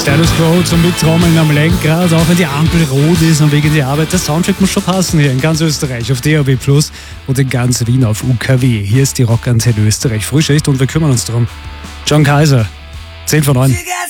Status Quo zum Mittrommeln am Lenkrad, auch wenn die Ampel rot ist und wegen der Arbeit. Der Soundtrack muss schon passen hier in ganz Österreich auf DAB+ und in ganz Wien auf UKW. Hier ist die Rockantenne Österreich Frühschicht und wir kümmern uns darum. John Kaiser, 10 von 9.